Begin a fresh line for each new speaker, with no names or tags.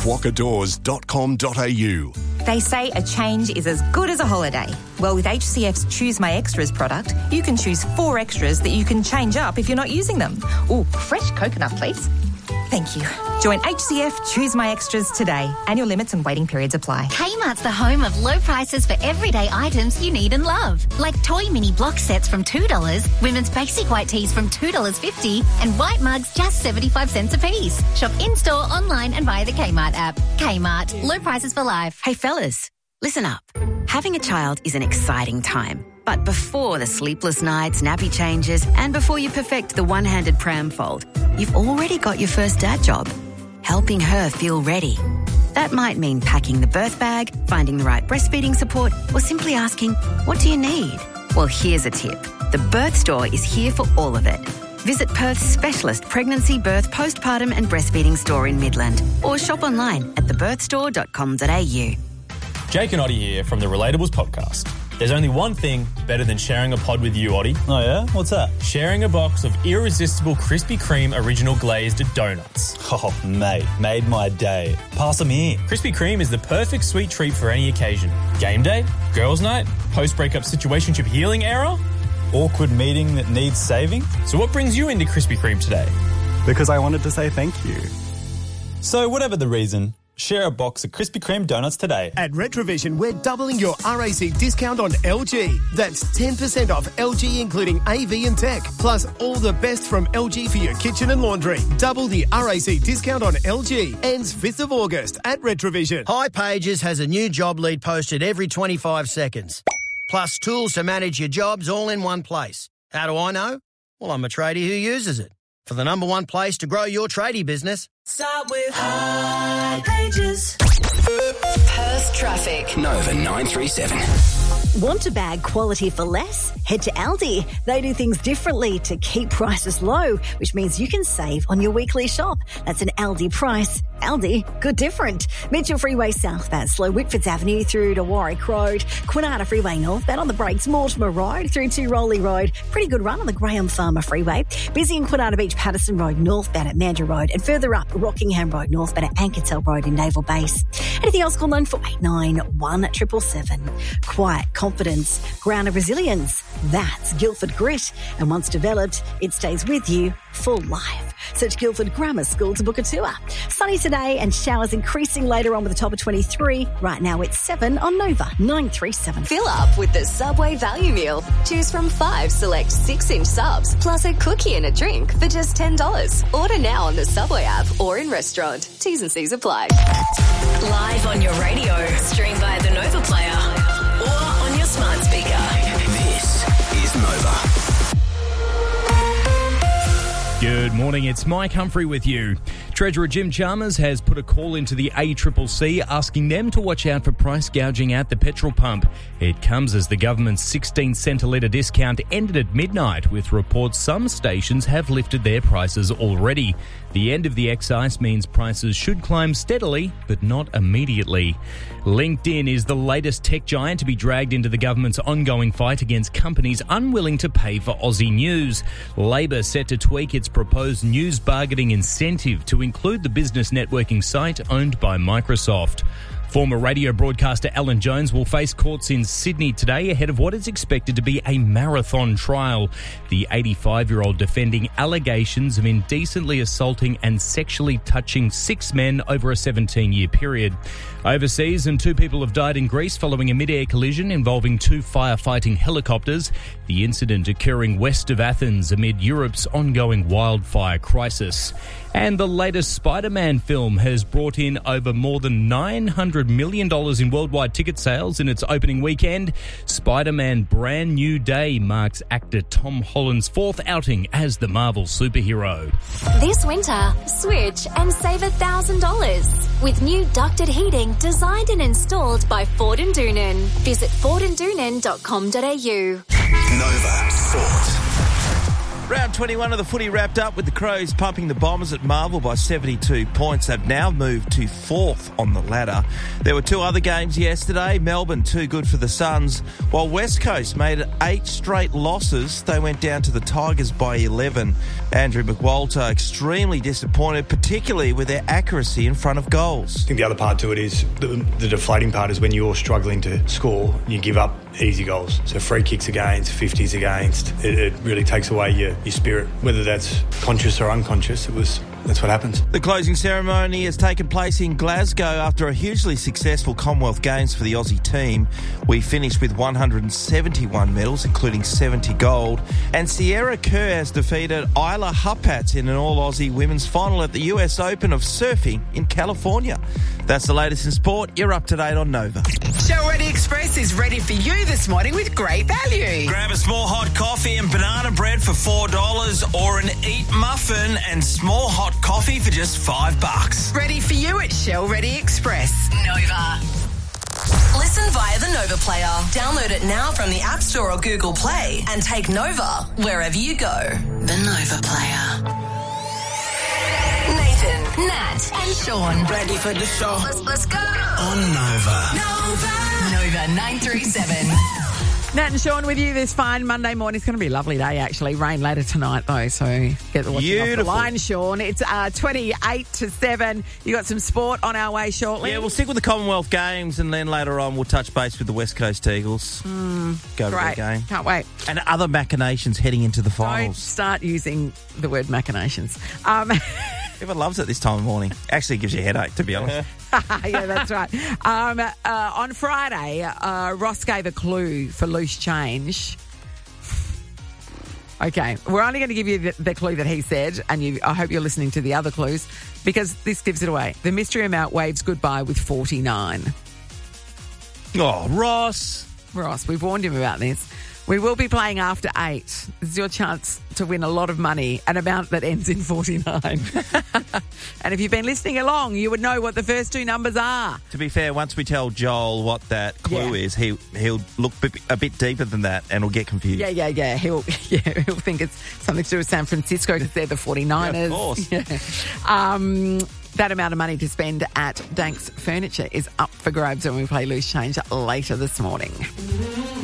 quokkadoors.com.au.
They say a change is as good as a holiday. Well, with HCF's Choose My Extras product, you can choose 4 extras that you can change up if you're not using them. Ooh, fresh coconut, please. Thank you. Join HCF Choose My Extras today. Annual limits and waiting periods apply.
Kmart's the home of low prices for everyday items you need and love. Like toy mini block sets from $2, women's basic white tees from $2.50, and white mugs just 75 cents a piece. Shop in-store, online and via the Kmart app. Kmart. Low prices for life.
Hey fellas, listen up. Having a child is an exciting time. But before the sleepless nights, nappy changes, and before you perfect the one-handed pram fold, you've already got your first dad job, helping her feel ready. That might mean packing the birth bag, finding the right breastfeeding support, or simply asking, what do you need? Well, here's a tip. The Birth Store is here for all of it. Visit Perth's specialist pregnancy, birth, postpartum and breastfeeding store in Midland, or shop online at thebirthstore.com.au.
Jake and Oddie here from the Relatables podcast. There's only one thing better than sharing a pod with you, Oddie.
Oh, yeah? What's that?
Sharing a box of irresistible Krispy Kreme original glazed donuts.
Oh, mate, made my day. Pass them here.
Krispy Kreme is the perfect sweet treat for any occasion. Game day, girls' night, post-breakup situationship healing era.
Awkward meeting that needs saving.
So what brings you into Krispy Kreme today?
Because I wanted to say thank you.
So whatever the reason, share a box of Krispy Kreme donuts today.
At Retrovision, we're doubling your RAC discount on LG. That's 10% off LG, including AV and tech, plus all the best from LG for your kitchen and laundry. Double the RAC discount on LG. Ends 5th of August at Retrovision.
hipages has a new job lead posted every 25 seconds. Plus tools to manage your jobs all in one place. How do I know? Well, I'm a tradie who uses it. For the number one place to grow your tradie business,
start with hipages.
Perth traffic.
Nova 937.
Want to bag quality for less? Head to Aldi. They do things differently to keep prices low, which means you can save on your weekly shop. That's an Aldi price. Aldi, good different. Mitchell Freeway southbound, slow Whitfords Avenue through to Warwick Road. Kwinana Freeway northbound on the brakes, Mortimer Road through to Rowley Road. Pretty good run on the Graham Farmer Freeway. Busy in Kwinana Beach, Patterson Road northbound at Mandurah Road, and further up Rockingham Road northbound at Ankertel Road in Naval Base. Anything else, call 9489 777. Quiet confidence, ground of resilience. That's Guildford Grit. And once developed, it stays with you for life. Search Guildford Grammar School to book a tour. Sunny today and showers increasing later on with a top of 23. Right now it's 7 on Nova 937.
Fill up with the Subway value meal. Choose from 5 select 6-inch subs, plus a cookie and a drink for just $10. Order now on the Subway app or in restaurant. T's and C's apply.
Live on your radio, stream via the Nova player, or on your smart speaker.
This is Nova.
Good morning, it's Mike Humphrey with you. Treasurer Jim Chalmers has put a call into the ACCC asking them to watch out for price gouging at the petrol pump. It comes as the government's 16 cent a litre discount ended at midnight, with reports some stations have lifted their prices already. The end of the excise means prices should climb steadily, but not immediately. LinkedIn is the latest tech giant to be dragged into the government's ongoing fight against companies unwilling to pay for Aussie news. Labor set to tweak its proposed news bargaining incentive to include the business networking site owned by Microsoft. Former radio broadcaster Alan Jones will face courts in Sydney today ahead of what is expected to be a marathon trial. The 85-year-old defending allegations of indecently assaulting and sexually touching 6 men over a 17-year period. Overseas, and 2 people have died in Greece following a mid-air collision involving 2 firefighting helicopters. The incident occurring west of Athens amid Europe's ongoing wildfire crisis. And the latest Spider-Man film has brought in over more than $900 million in worldwide ticket sales in its opening weekend. Spider-Man Brand New Day marks actor Tom Holland's 4th outing as the Marvel superhero.
This winter, switch and save $1,000 with new ducted heating designed and installed by Ford and Doonan. Visit fordandoonan.com.au.
Nova Sport.
Round 21 of the footy wrapped up with the Crows pumping the Bombers at Marvel by 72 points. They've now moved to 4th on the ladder. There were 2 other games yesterday. Melbourne too good for the Suns, while West Coast made it 8 straight losses. They went down to the Tigers by 11. Andrew McWalter extremely disappointed, particularly with their accuracy in front of goals.
I think the other part to it is the deflating part is when you're struggling to score, you give up easy goals. So free kicks against, 50s against, it really takes away your spirit. Whether that's conscious or unconscious, that's what happens.
The closing ceremony has taken place in Glasgow after a hugely successful Commonwealth Games for the Aussie team. We finished with 171 medals, including 70 gold. And Sierra Kerr has defeated Isla Huppatz in an all-Aussie women's final at the US Open of Surfing in California. That's the latest in sport. You're up to date on Nova.
Show Ready Express is ready for you this morning with great value.
Grab a small hot coffee and banana bread for $4 or an Eat muffin and small hot coffee for just $5.
Ready for you at Shell Ready Express.
Nova. Listen via the Nova Player. Download it now from the App Store or Google Play and take Nova wherever you go. The Nova Player. Nathan, Nat and Sean.
Ready for the show?
Let's go.
On Nova.
Nova 937.
Nat and Sean with you this fine Monday morning. It's going to be a lovely day, actually. Rain later tonight, though, so get the watching off the line, Sean. It's 28 to 7. You got some sport on our way shortly.
Yeah, we'll stick with the Commonwealth Games, and then later on we'll touch base with the West Coast Eagles. Go to the game.
Can't wait.
And other machinations heading into the
Don't
finals.
start using the word machinations.
Everyone loves it this time of morning. Actually, it gives you a headache, to be honest.
Yeah, that's right. On Friday, Ross gave a clue for loose change. Okay, we're only going to give you the clue that he said, and I hope you're listening to the other clues, because this gives it away. The mystery amount waves goodbye with 49.
Oh, Ross,
we've warned him about this. We will be playing after 8. This is your chance to win a lot of money, an amount that ends in 49. And if you've been listening along, you would know what the first 2 numbers are.
To be fair, once we tell Joel what that clue is, he'll look a bit deeper than that and he'll get confused.
Yeah. He'll think it's something to do with San Francisco because they're the 49ers.
Yeah, of course.
Yeah. That amount of money to spend at Danks Furniture is up for grabs when we play Loose Change later this morning.